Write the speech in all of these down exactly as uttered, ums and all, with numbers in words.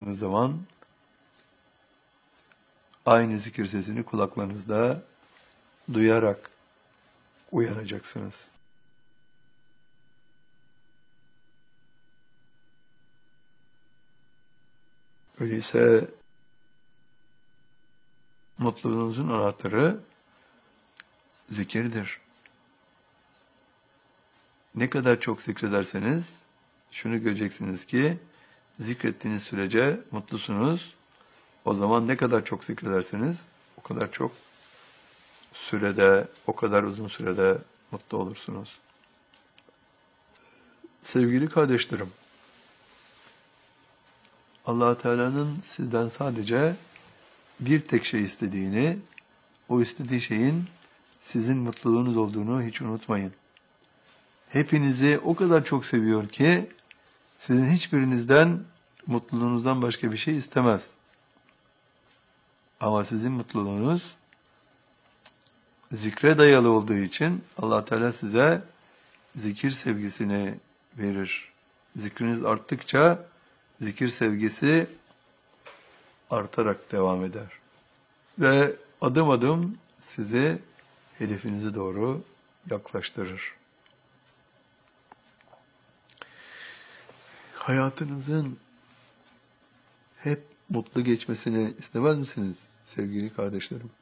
uyandığınız zaman aynı zikir sesini kulaklarınızda duyarak uyanacaksınız. Öyleyse mutluluğunuzun anahtarı zikirdir. Ne kadar çok zikrederseniz şunu göreceksiniz ki zikrettiğiniz sürece mutlusunuz. O zaman ne kadar çok zikrederseniz o kadar çok sürede, o kadar uzun sürede mutlu olursunuz. Sevgili kardeşlerim, Allah Teala'nın sizden sadece bir tek şey istediğini, o istediği şeyin sizin mutluluğunuz olduğunu hiç unutmayın. Hepinizi o kadar çok seviyor ki sizin hiçbirinizden mutluluğunuzdan başka bir şey istemez. Ama sizin mutluluğunuz zikre dayalı olduğu için Allah Teala size zikir sevgisini verir. Zikriniz arttıkça zikir sevgisi artarak devam eder. Ve adım adım sizi hedefinize doğru yaklaştırır. Hayatınızın hep mutlu geçmesini istemez misiniz sevgili kardeşlerim?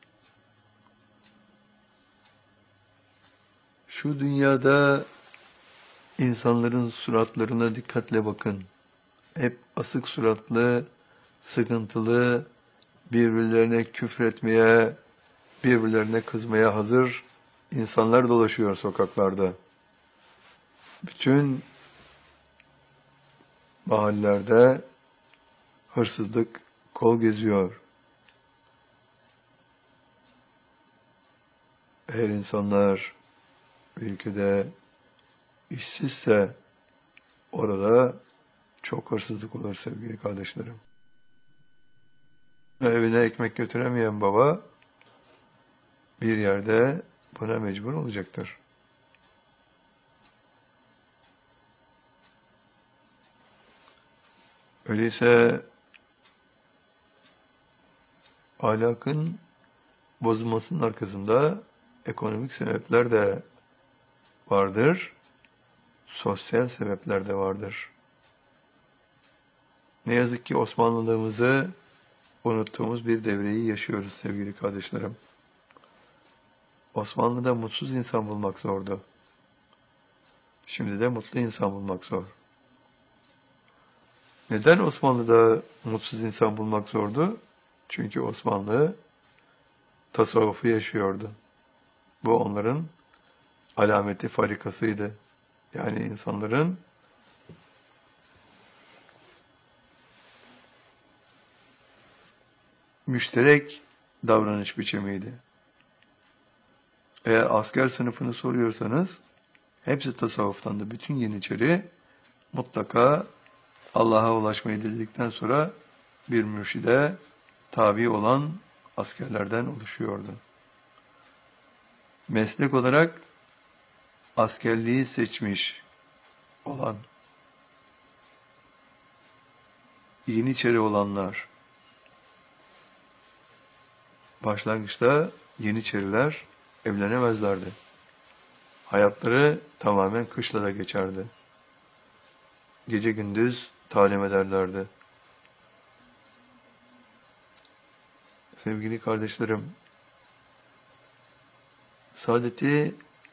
Şu dünyada insanların suratlarına dikkatle bakın. Hep asık suratlı, sıkıntılı, birbirlerine küfretmeye, birbirlerine kızmaya hazır insanlar dolaşıyor sokaklarda. Bütün mahallelerde hırsızlık kol geziyor. Eğer insanlar ülkede işsizse orada çok hırsızlık olur sevgili kardeşlerim. Evine ekmek götüremeyen baba bir yerde buna mecbur olacaktır. Öyleyse ahlakın bozulmasının arkasında ekonomik sebepler de vardır, sosyal sebepler de vardır. Ne yazık ki Osmanlılığımızı unuttuğumuz bir devreyi yaşıyoruz sevgili kardeşlerim. Osmanlı'da mutsuz insan bulmak zordu. Şimdi de mutlu insan bulmak zor. Neden Osmanlı'da mutsuz insan bulmak zordu? Çünkü Osmanlı tasavvufu yaşıyordu. Bu onların alameti farikasıydı. Yani insanların müşterek davranış biçimiydi. Eğer asker sınıfını soruyorsanız hepsi tasavvuftandı. Bütün Yeniçeri mutlaka Allah'a ulaşmayı diledikten sonra bir mürşide tabi olan askerlerden oluşuyordu. Meslek olarak askerliği seçmiş olan, Yeniçeri olanlar, başlangıçta Yeniçeriler evlenemezlerdi. Hayatları tamamen kışlada geçerdi. Gece gündüz talim ederlerdi. Sevgili kardeşlerim, saadeti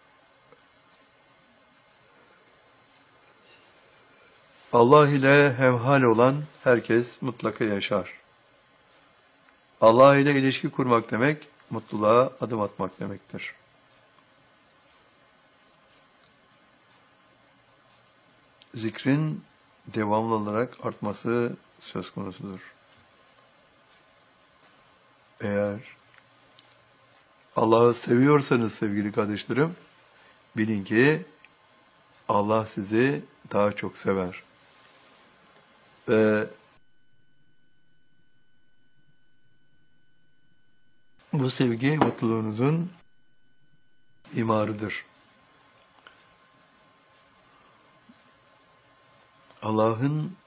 Allah ile hemhal olan herkes mutlaka yaşar. Allah ile ilişki kurmak demek, mutluluğa adım atmak demektir. Zikrin devamlı olarak artması söz konusudur. Eğer Allah'ı seviyorsanız sevgili kardeşlerim, bilin ki Allah sizi daha çok sever. Ve bu sevgi mutluluğunuzun imarıdır. Allah'ın